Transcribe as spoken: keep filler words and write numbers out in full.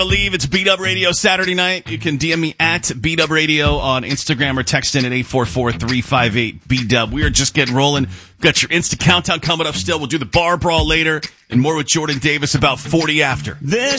Believe it's Beat Up Radio Saturday night. You can D M me at Beat Up Radio on Instagram or text in at eight four four, three five eight, B W. We are just getting rolling. We've got your Insta Countdown coming up still. We'll do the bar brawl later and more with Jordan Davis about forty after. This